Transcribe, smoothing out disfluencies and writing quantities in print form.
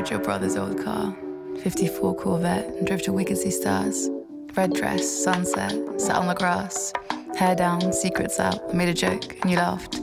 borrowed your brother's old car, 54 Corvette, and drove to Wicked See Stars. Red dress, sunset, sat on the grass, hair down, secrets out. I made a joke and you laughed.